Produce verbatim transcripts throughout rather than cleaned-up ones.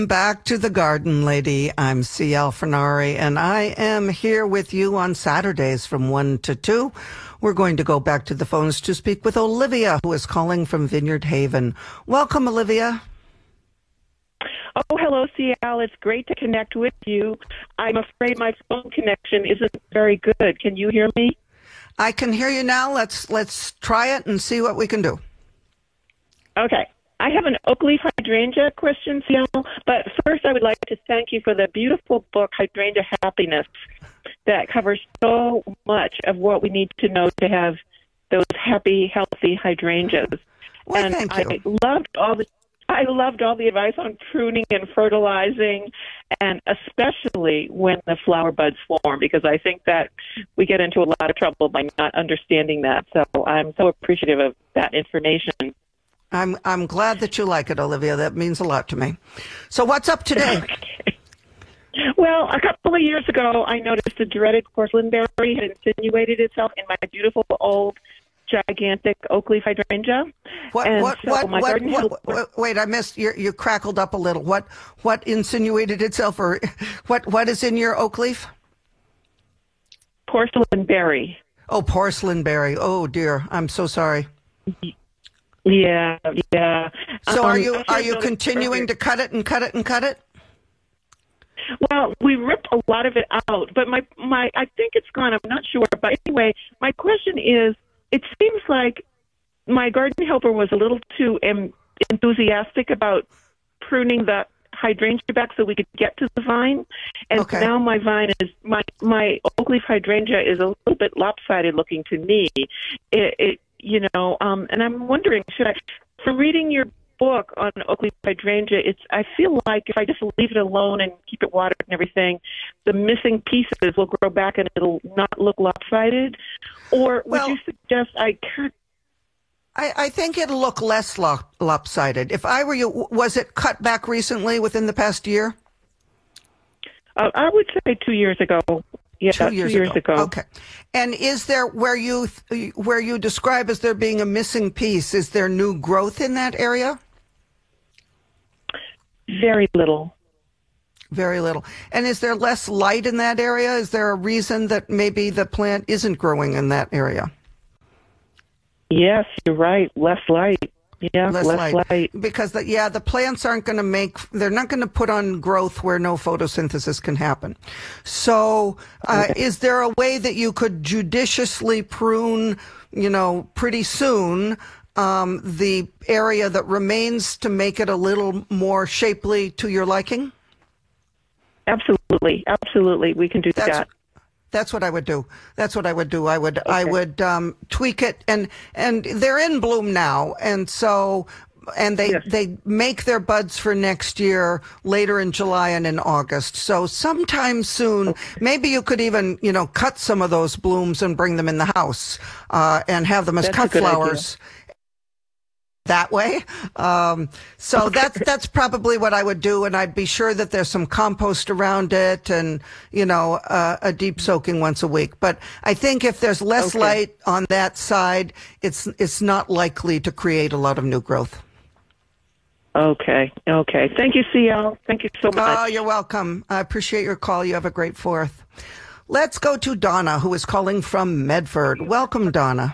Back to the Garden Lady. I'm C L Fernari, and I am here with you on Saturdays from one to two. We're going to go back to the phones to speak with Olivia, who is calling from Vineyard Haven. Welcome, Olivia. Oh, hello, C L. It's great to connect with you. I'm afraid my phone connection isn't very good. Can you hear me? I can hear you now. Let's let's try it and see what we can do. Okay. I have an oak leaf hydrangea question, C L, but first I would like to thank you for the beautiful book, Hydrangea Happiness, that covers so much of what we need to know to have those happy, healthy hydrangeas. Well, and thank I you. loved all the I loved all the advice on pruning and fertilizing, and especially when the flower buds form, because I think that we get into a lot of trouble by not understanding that. So I'm so appreciative of that information. I'm I'm glad that you like it, Olivia. That means a lot to me. So what's up today? Okay. Well, a couple of years ago, I noticed a dreaded porcelain berry had insinuated itself in my beautiful old gigantic oak leaf hydrangea. What and what so what, my what, garden what, helper, what wait, I missed you you crackled up a little. What what insinuated itself, or what what is in your oak leaf? Porcelain berry. Oh, porcelain berry. Oh dear. I'm so sorry. Yeah, yeah. So um, are you actually, are you I noticed continuing earlier- to cut it and cut it and cut it? Well, we ripped a lot of it out, but my my I think it's gone. I'm not sure, but anyway, my question is: it seems like my garden helper was a little too um, enthusiastic about pruning the hydrangea back so we could get to the vine, and Okay. now my vine is my my oak leaf hydrangea is a little bit lopsided looking to me. It, it you know, um, and I'm wondering, should I, from reading your book on oak leaf hydrangea, it's I feel like if I just leave it alone and keep it watered and everything, the missing pieces will grow back and it'll not look lopsided. Or would Well, you suggest I cut? I, I think it'll look less lop, lopsided. If I were you, w- was it cut back recently within the past year? Uh, I would say two years ago. Yeah, Two years, two years ago. ago. Okay. And is there, where you th- where you describe as there being a missing piece, is there new growth in that area? Very little. Very little. And is there less light in that area? Is there a reason that maybe the plant isn't growing in that area? Yes, you're right. Less light. Yeah, Less, less, light. light. Because, the, yeah, the plants aren't going to make, they're not going to put on growth where no photosynthesis can happen. So uh, Okay. is there a way that you could judiciously prune, you know, pretty soon um, the area that remains to make it a little more shapely to your liking? Absolutely, absolutely. We can do That's, that. That's what I would do. That's what I would do. I would I Okay. would um, tweak it, and and they're in bloom now, and so and they Yes. they make their buds for next year later in July and in August. So sometime soon, maybe you could even you know cut some of those blooms and bring them in the house uh, and have them as That's a cut good idea. flowers. That way. Um, so that's, that's probably what I would do. And I'd be sure that there's some compost around it and, you know, uh, a deep soaking once a week. But I think if there's less Okay. light on that side, it's, it's not likely to create a lot of new growth. Okay, okay. Thank you, C L. Thank you so much. Oh, you're welcome. I appreciate your call. You have a great fourth. Let's go to Donna, who is calling from Medford. Welcome, Donna.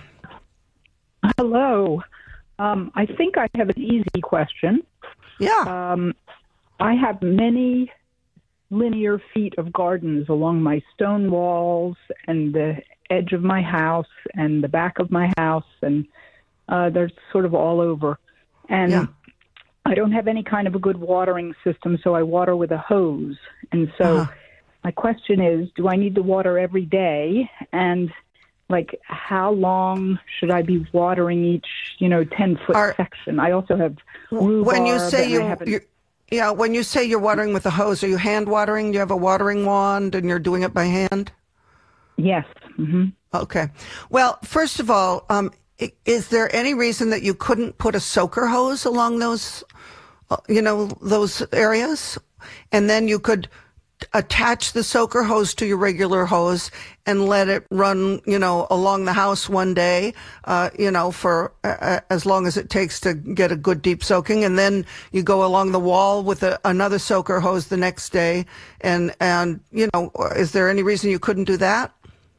Hello. Um, I think I have an easy question. Yeah. Um, I have many linear feet of gardens along my stone walls and the edge of my house and the back of my house, and uh, they're sort of all over. And Yeah. I don't have any kind of a good watering system, so I water with a hose. And so Uh-huh. my question is, do I need to water every day? And like, how long should I be watering each, you know, ten-foot Are- section? I also have rhubarb. When you say and I you, haven't- you, yeah, when you say you're watering with a hose, are you hand watering? Do you have a watering wand and you're doing it by hand? Yes. hmm Okay. Well, first of all, um, i- is there any reason that you couldn't put a soaker hose along those, uh, you know, those areas, and then you could attach the soaker hose to your regular hose and let it run, you know, along the house one day, uh, you know, for uh, as long as it takes to get a good deep soaking. And then you go along the wall with a, another soaker hose the next day. And, and, you know, is there any reason you couldn't do that?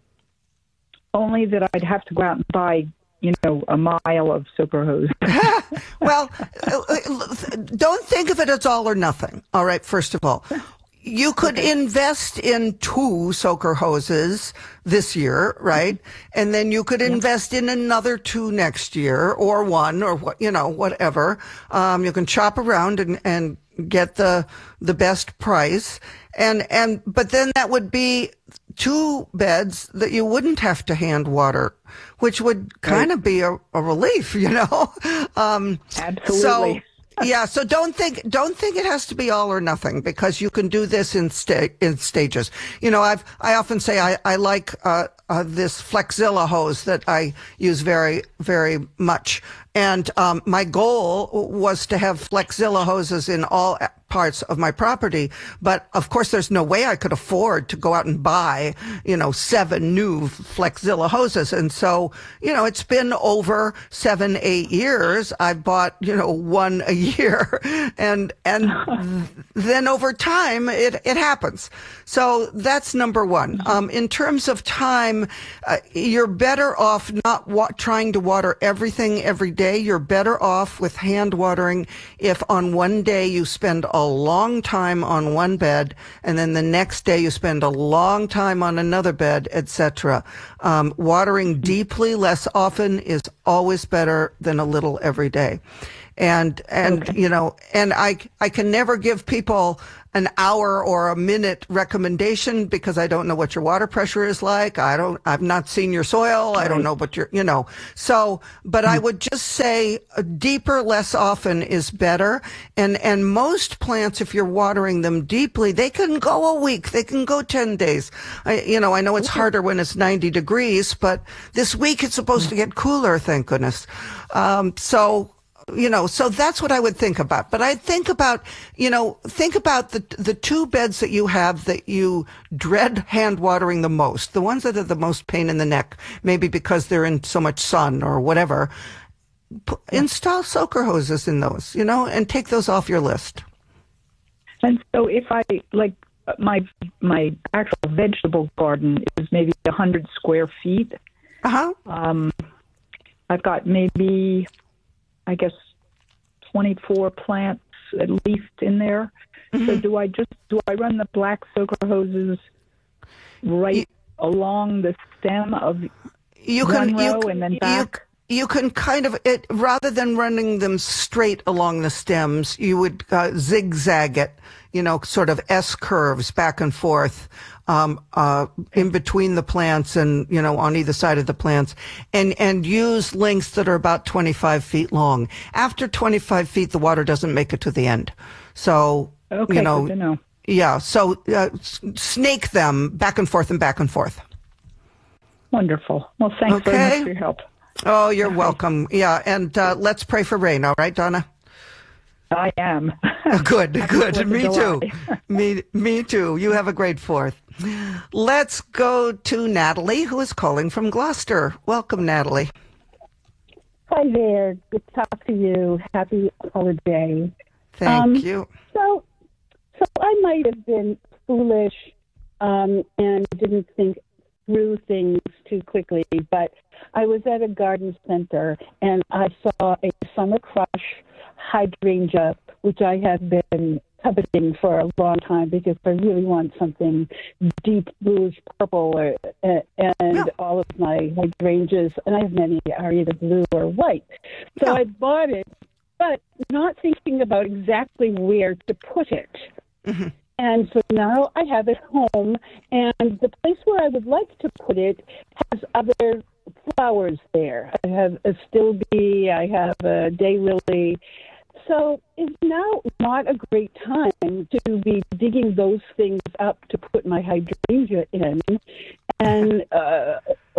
Only that I'd have to go out and buy, you know, a mile of soaker hose. Well, don't think of it as all or nothing. All right, first of all. You could okay. invest in two soaker hoses this year, right? Mm-hmm. And then you could yep. invest in another two next year, or one, or what, you know, whatever. Um, you can shop around and, and get the the best price. And and but then that would be two beds that you wouldn't have to hand water, which would kind of right. be a, a relief, you know. Um, Absolutely. So, yeah, so don't think don't think it has to be all or nothing, because you can do this in sta- in stages. You know, I've I often say I I like uh, uh, this Flexzilla hose that I use very very much, and um, my goal was to have Flexzilla hoses in all parts of my property. But of course, there's no way I could afford to go out and buy, you know, seven new Flexzilla hoses. And so, you know, it's been over seven, eight years. I've bought, you know, one a year. And, and then over time, it, it happens. So that's number one. Um, in terms of time, uh, you're better off not wa- trying to water everything every day. You're better off with hand watering if on one day you spend a long time on one bed, and then the next day you spend a long time on another bed, et cetera. Um, watering deeply less often is always better than a little every day. And, and, okay. you know, and I, I can never give people an hour or a minute recommendation, because I don't know what your water pressure is like. I don't, I've not seen your soil. Right. I don't know what your, you know, so, but mm-hmm. I would just say a deeper, less often is better. And, and most plants, if you're watering them deeply, they can go a week. They can go ten days. I, you know, I know it's okay. harder when it's ninety degrees, but this week it's supposed mm-hmm. to get cooler, thank goodness. Um, so, You know, so that's what I would think about. But I'd think about, you know, think about the the two beds that you have that you dread hand watering the most, the ones that are the most pain in the neck, maybe because they're in so much sun or whatever. P- yeah. Install soaker hoses in those, you know, and take those off your list. And so if I, like, my my actual vegetable garden is maybe one hundred square feet. Uh-huh. Um, I've got maybe, I guess, twenty-four plants at least in there. Mm-hmm. So do I just, do I run the black soaker hoses right you, along the stem of you one can, row you, and then back? You, you can kind of, it rather than running them straight along the stems, you would uh, zigzag it, you know, sort of S curves back and forth. Um, uh, in between the plants and, you know, on either side of the plants, and, and use lengths that are about twenty-five feet long. After twenty-five feet, the water doesn't make it to the end. So, okay, you know, good to know. Yeah, so uh, s- snake them back and forth and back and forth. Wonderful. Well, thanks okay. very much for your help. Oh, you're okay. welcome. Yeah, and uh, let's pray for rain, all right, Donna? I am. Good, good. Me too. me, me too. You have a great fourth. Let's go to Natalie, who is calling from Gloucester. Welcome, Natalie. Hi there. Good to talk to you. Happy holiday. Thank um, you. So, so I might have been foolish um, and didn't think through things too quickly, but I was at a garden center and I saw a Summer Crush hydrangea, which I have been coveting for a long time because I really want something deep bluish purple, or, uh, and yeah. all of my hydrangeas, and I have many, are either blue or white. So yeah. I bought it, but not thinking about exactly where to put it. Mm-hmm. And so now I have it home, and the place where I would like to put it has other flowers there. I have a stilbea, I have a daylily. So is now not a great time to be digging those things up to put my hydrangea in? And uh,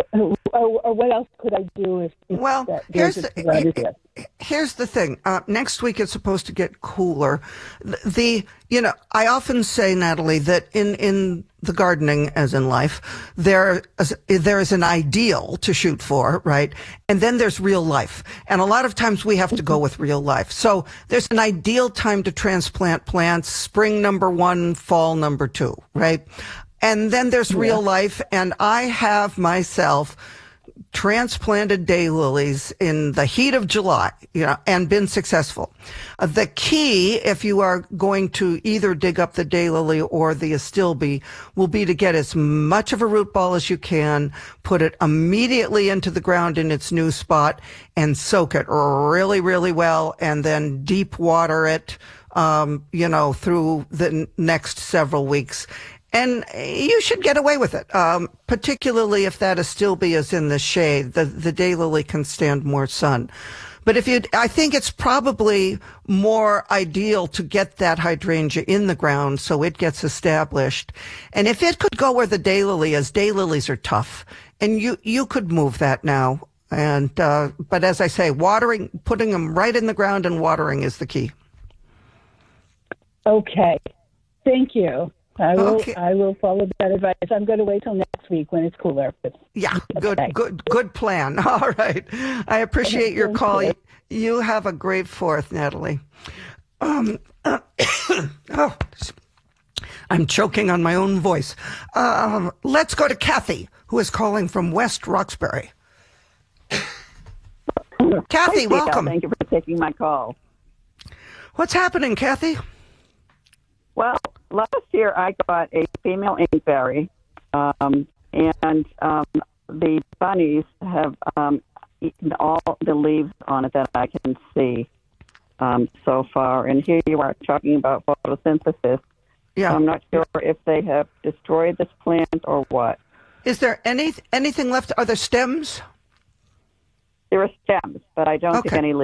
or, or what else could I do if, if Well, that, here's there's the, a flood here? here's the thing. Uh, next week it's supposed to get cooler. The, the, you know, I often say, Natalie, that in, in the gardening, as in life, there is, there is an ideal to shoot for, right? And then there's real life. And a lot of times we have to go with real life. So there's an ideal time to transplant plants, spring number one, fall number two, right? And then there's real life. And I have myself transplanted daylilies in the heat of July, you know, and been successful. Uh, the key, if you are going to either dig up the daylily or the astilbe, will be to get as much of a root ball as you can, put it immediately into the ground in its new spot, and soak it really, really well, and then deep water it, um, you know, through the n- next several weeks. And you should get away with it, um, particularly if that astilbe is in the shade. The, the daylily can stand more sun. But if you, I think it's probably more ideal to get that hydrangea in the ground so it gets established. And if it could go where the daylily is, daylilies are tough. And you, you could move that now. And, uh, but as I say, watering, putting them right in the ground and watering is the key. Okay. Thank you. I will. Okay. I will follow that advice. I'm going to wait till next week when it's cooler. But Yeah, good, okay. good, good plan. All right. I appreciate your Thank call. you. You have a great fourth, Natalie. Um, uh, oh, I'm choking on my own voice. Um, let's go to Kathy, who is calling from West Roxbury. Kathy, Hi, welcome. Thank you for taking my call. What's happening, Kathy? Well, last year I got a female inkberry, um, and um, the bunnies have um, eaten all the leaves on it that I can see um, so far. And here you are talking about photosynthesis. Yeah. So I'm not sure if they have destroyed this plant or what. Is there any anything left? Are there stems? There are stems, but I don't Okay. see any leaves.